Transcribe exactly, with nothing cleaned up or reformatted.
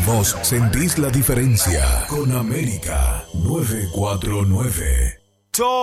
vos sentís la diferencia. Con América novecientos cuarenta y nueve.